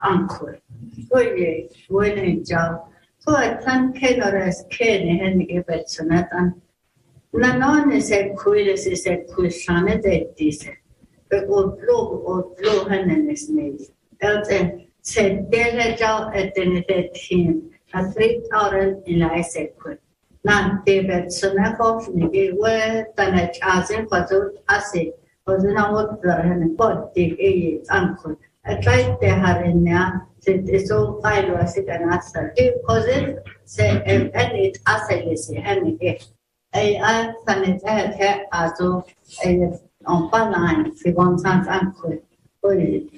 uncle. Oye, bueno ya. Fue tan que no es que ni gente que persona tan. Na no se cuide si se cuida de dice. Pero lo hanenes me. Entonces se debe ya tener team. A 3 hours in la ese cuide. Na de persona que ni we tan asen cuando hace. Pues no otra gente puede que uncle. Try te harina. So I was it an answer. Because it say and it answer is and I find it also on line for one time uncle. For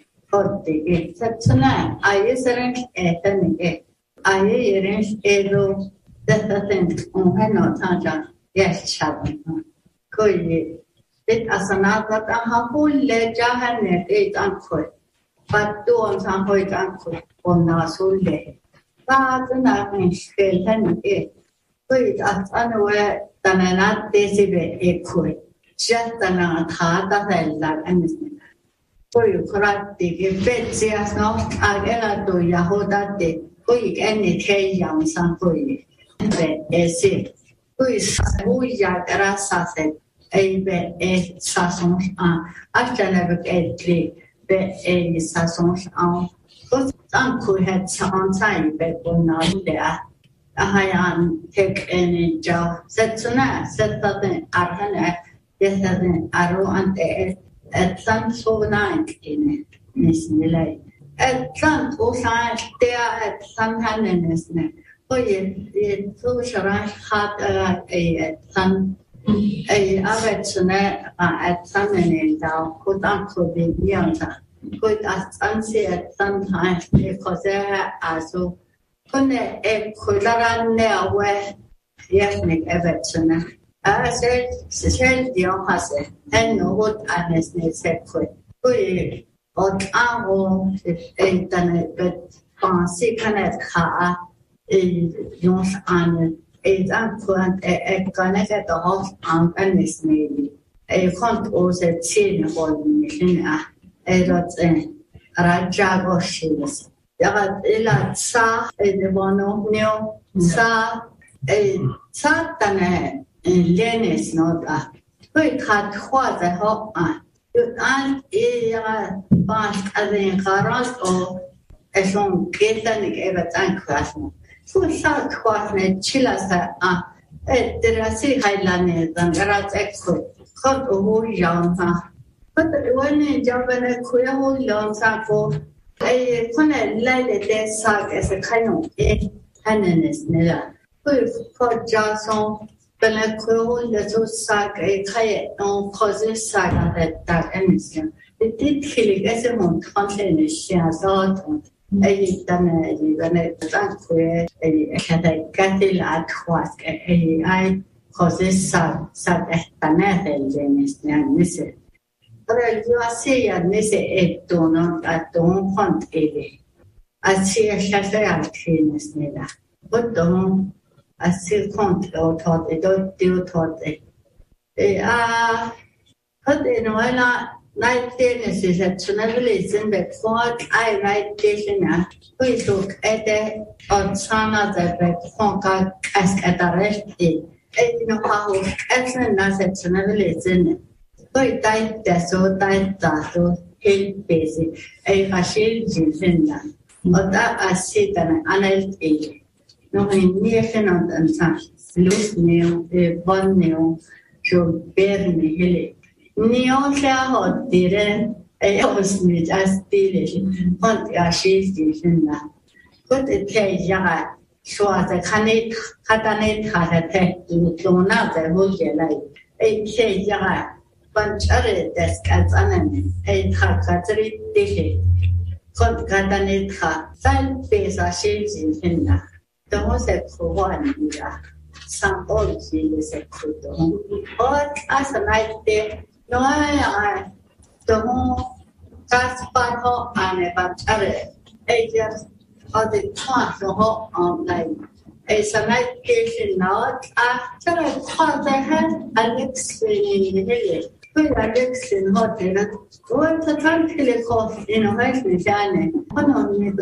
the exceptional, I is arranged a thing. I arranged a row that thing on her not tanja. Yes, shabby. Could it as another whole ledger and it uncle. But do on some point uncle on our soul day. But nothing scale and it. Wait, as unaware than an anticipated equate. Just an hard that I love anything. So you correct the bed, as no, I get to Yahoda day. Quick any day young some for you. Is it? Who is Yagara Sasset? A bed, a sasson, after never get a sassons on. But uncle had some time, but will not there. I take any job. Said to that, said that Arhana, yes, an arrow and at some so night in it, Miss Millay. At some outside there at some handiness. Oh, yes, so shall I have a some. A average at some in down, could uncle be younger. Could as unsee at some time because there are so. Couldn't a could run there where yes, make average. I said, the opposite, and no what honestly said quick. We got our internet, but fancy connect car is not on. Is uncle a connected off on Ennis maybe. A can't also see the whole machine. A dot Rajago shields. Ila sa the one new sa a Satan in Lennis not a. We cut what the hop on. You aren't a bask as in Carrot or a song get an ever tank classroom. So short was a chillas there are sea highlanders and garage expert. Cut a whole young. But when in Japan, a queer whole young for a connect like the dead sack as a kind of handiness miller. We've got Jason, when a queer whole little sack a kayak no causes saga that anything. It did kill it as a month content is shares out. I done when it was a cattle at what I causes sad at Panathan, James, and miss it. But you are saying, and miss it, do not at don't want it. I see a shadow at cleanness, neither. But don't I still can't or thought it don't do thought it. They are put in one. Night tennis is at Sunavilisin before I write Dishina. We look at the on Sana that Fonka as at the rest. I know how as an asset Sunavilisin. We died the so died that hill basic. A machine in that. But that I sit and analyze it. No, in near cannot and such. Loose new, a one new, should bear me hilly. Neosha hot didn't a was me just dealing. What are she station now? Put a take yard, so as a canate, Katanet had a tech to clone out the whole life. A take yard, bunch of it desk as an a Hakatri dish. Cut Katanet hat, side face are shades in that. The most for one year. Some old is a good. But as a night day. No, I don't just part of an event. I just or the part of online. It's a night station now. After I thought I had an explaining the village. 会来历史后，这个我他看起来可，因为还是这样呢，可能你。